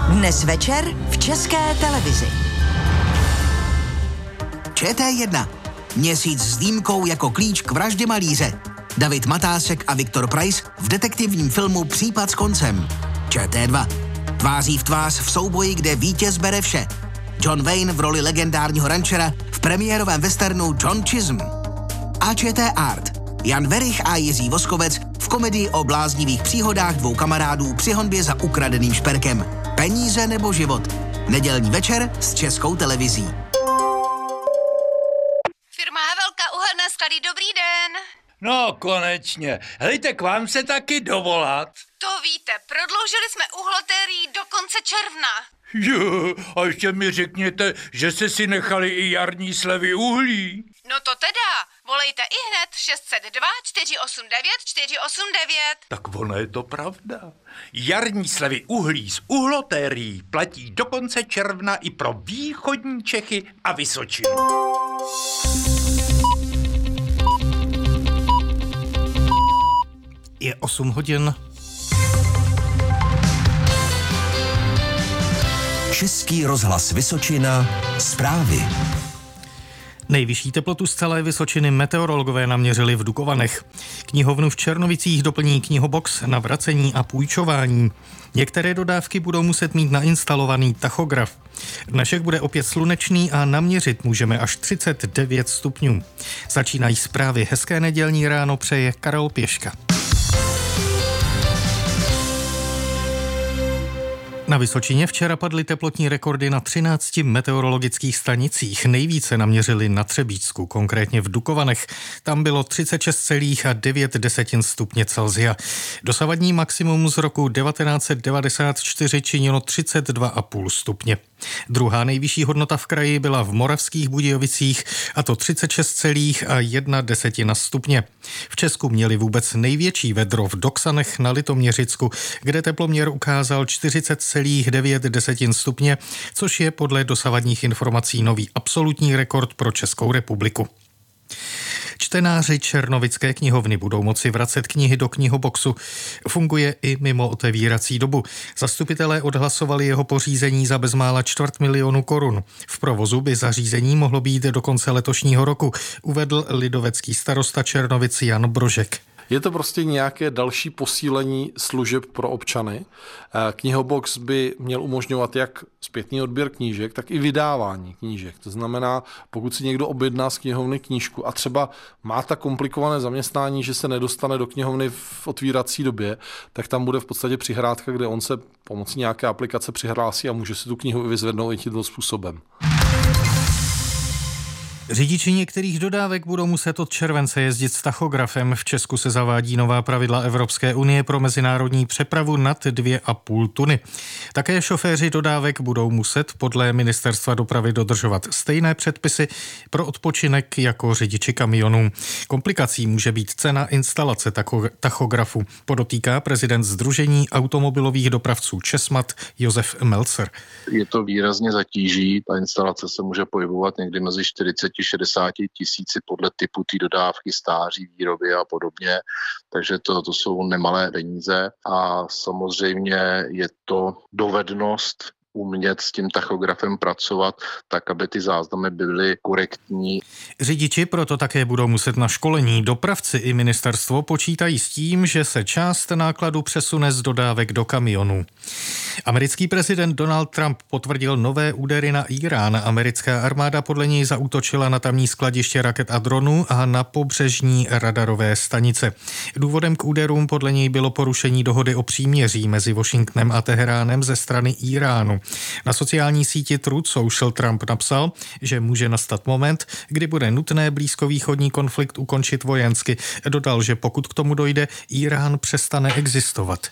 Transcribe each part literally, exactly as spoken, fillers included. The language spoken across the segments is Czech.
Dnes večer v České televizi. ČT jedna. Měsíc s dýmkou jako klíč k vraždě malíře. David Matásek a Viktor Preiss v detektivním filmu Případ s koncem. ČT dva. Tváří v tvář v souboji, kde vítěz bere vše. John Wayne v roli legendárního rančera v premiérovém westernu John Chisholm. A ČT Art. Jan Werich a Jiří Voskovec v komedii o bláznivých příhodách dvou kamarádů při honbě za ukradeným šperkem. Peníze nebo život. Nedělní večer s Českou televizí. Firma Havelka, uhelné sklady, dobrý den. No, konečně. Hejte, k vám se taky dovolat. To víte, prodloužili jsme uhlotérii do konce června. Jo, a ještě mi řekněte, že jste si nechali i jarní slevy uhlí. No to teda, volejte i hned šest set dva čtyři osm devět čtyři osm devět. Tak ono je to pravda. Jarní slevy uhlí z uhlotérií platí do konce června i pro východní Čechy a Vysočinu. Je osm hodin. Český rozhlas Vysočina. Zprávy. Nejvyšší teplotu z celé Vysočiny meteorologové naměřili v Dukovanech. Knihovnu v Černovicích doplní knihobox na vracení a půjčování. Některé dodávky budou muset mít nainstalovaný tachograf. Dnešek bude opět slunečný a naměřit můžeme až třicet devět stupňů. Začínají zprávy. Hezké nedělní ráno přeje Karel Pěška. Na Vysočině včera padly teplotní rekordy na třinácti meteorologických stanicích. Nejvíce naměřili na Třebíčsku, konkrétně v Dukovanech. Tam bylo třicet šest celá devět stupně Celsia. Dosavadní maximum z roku devatenáct set devadesát čtyři činilo třicet dva celá pět stupně. Druhá nejvyšší hodnota v kraji byla v Moravských Budějovicích, a to třicet šest celá jedna stupně. V Česku měli vůbec největší vedro v Doksanech na Litoměřicku, kde teploměr ukázal čtyřicet celá devět stupně, což je podle dosavadních informací nový absolutní rekord pro Českou republiku. Čtenáři Černovické knihovny budou moci vracet knihy do knihoboxu. Funguje i mimo otevírací dobu. Zastupitelé odhlasovali jeho pořízení za bezmála čtvrt milionu korun. V provozu by zařízení mohlo být do konce letošního roku, uvedl lidovecký starosta Černovic Jan Brožek. Je to prostě nějaké další posílení služeb pro občany. Knihobox by měl umožňovat jak zpětný odběr knížek, tak i vydávání knížek. To znamená, pokud si někdo objedná z knihovny knížku a třeba má tak komplikované zaměstnání, že se nedostane do knihovny v otvírací době, tak tam bude v podstatě přihrádka, kde on se pomocí nějaké aplikace přihlásí a může si tu knihu vyzvednout i tímto způsobem. Řidiči některých dodávek budou muset od července jezdit s tachografem. V Česku se zavádí nová pravidla Evropské unie pro mezinárodní přepravu nad dvě a půl tuny. Také šoféři dodávek budou muset podle Ministerstva dopravy dodržovat stejné předpisy pro odpočinek jako řidiči kamionů. Komplikací může být cena instalace tachografu, podotýká prezident Sdružení automobilových dopravců Česmat Josef Melcer. Je to výrazně zatíží, ta instalace se může pohybovat někdy mezi čtyřicet šedesát tisíci podle typu té dodávky, stáří, výroby a podobně, takže to, to jsou nemalé peníze a samozřejmě je to dovednost umět s tím tachografem pracovat, tak aby ty záznamy byly korektní. Řidiči proto také budou muset na školení. Dopravci i ministerstvo počítají s tím, že se část nákladu přesune z dodávek do kamionů. Americký prezident Donald Trump potvrdil nové údery na Irán. Americká armáda podle něj zaútočila na tamní skladiště raket a dronů a na pobřežní radarové stanice. Důvodem k úderům podle něj bylo porušení dohody o příměří mezi Washingtonem a Teheránem ze strany Iránu. Na sociální síti Truth Social Trump napsal, že může nastat moment, kdy bude nutné blízkovýchodní konflikt ukončit vojensky. Dodal, že pokud k tomu dojde, Irán přestane existovat.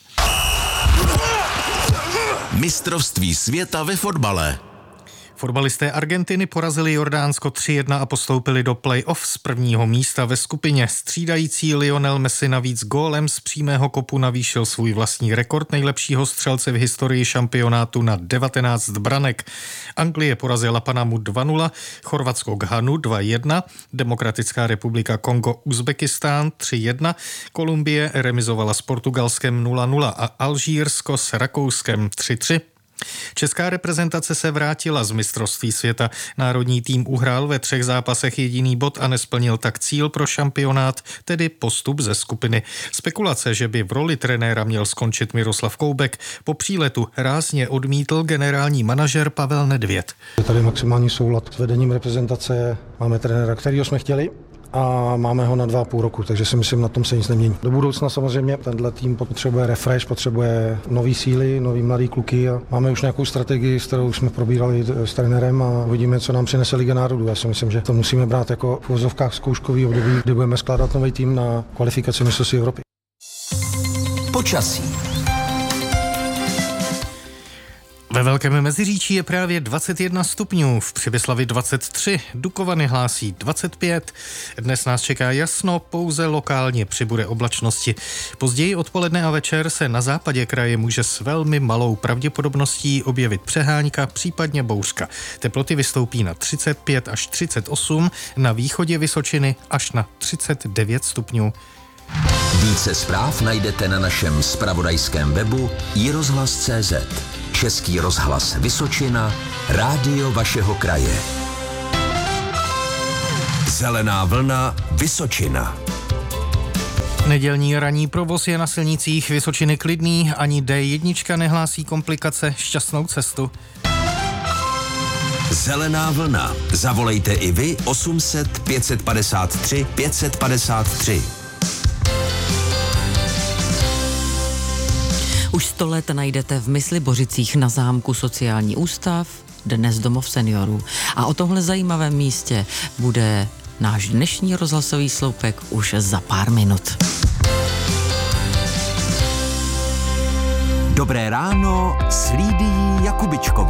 Mistrovství světa ve fotbale. Fotbalisté Argentiny porazili Jordánsko tři jedna a postoupili do play-off z prvního místa ve skupině. Střídající Lionel Messi navíc gólem z přímého kopu navýšil svůj vlastní rekord nejlepšího střelce v historii šampionátu na devatenáct branek. Anglie porazila Panamu dva nula, Chorvatsko Ghanu dva jedna, Demokratická republika Kongo Uzbekistán tři jedna, Kolumbie remizovala s Portugalskem nula nula a Alžírsko s Rakouskem tři tři. Česká reprezentace se vrátila z mistrovství světa. Národní tým uhrál ve třech zápasech jediný bod a nesplnil tak cíl pro šampionát, tedy postup ze skupiny. Spekulace, že by v roli trenéra měl skončit Miroslav Koubek, po příletu rázně odmítl generální manažer Pavel Nedvěd. Je tady maximální soulad s vedením reprezentace, máme trenéra, kterýho jsme chtěli, a máme ho na dva a půl roku, takže si myslím, na tom se nic nemění. Do budoucna samozřejmě tenhle tým potřebuje refresh, potřebuje nový síly, nový mladý kluky a máme už nějakou strategii, s kterou jsme probírali s trenérem a uvidíme, co nám přinese Liga národů. Já si myslím, že to musíme brát jako v uvozovkách zkouškový období, kdy budeme skládat nový tým na kvalifikaci mistrovství Evropy. Počasí. Ve Velkém Meziříčí je právě dvacet jedna stupňů, v Přibyslavi dvacet tři, Dukovany hlásí dvacet pět. Dnes nás čeká jasno, pouze lokálně přibude oblačnosti. Později odpoledne a večer se na západě kraje může s velmi malou pravděpodobností objevit přehánka, případně bouřka. Teploty vystoupí na třicet pět až třicet osm, na východě Vysočiny až na třicet devět stupňů. Více zpráv najdete na našem zpravodajském webu i rozhlas tečka cé zet. Český rozhlas Vysočina, rádio vašeho kraje. Zelená vlna Vysočina. Nedělní ranní provoz je na silnicích Vysočiny klidný, ani dé jedna nehlásí komplikace, šťastnou cestu. Zelená vlna. Zavolejte i vy osm set pět padesát tři pět padesát tři. Už sto let najdete v Myslibořicích na zámku sociální ústav, dnes domov seniorů. A o tomhle zajímavém místě bude náš dnešní rozhlasový sloupek už za pár minut. Dobré ráno s Lídií Jakubičkovou.